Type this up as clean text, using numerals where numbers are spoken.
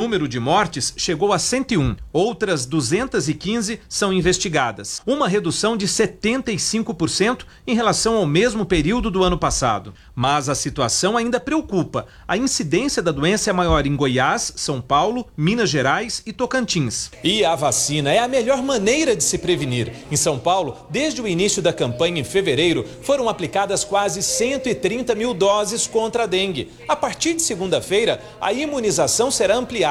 número de mortes chegou a 101. Outras 215 são investigadas. Uma redução de 75% em relação ao mesmo período do ano passado. Mas a situação ainda preocupa. A incidência da doença é maior em Goiás, São Paulo, Minas Gerais e Tocantins. E a vacina é a melhor maneira de se prevenir. Em São Paulo, desde o início da campanha em fevereiro, foram aplicadas quase 130 mil doses contra a dengue. A partir de segunda-feira, a imunização será ampliada.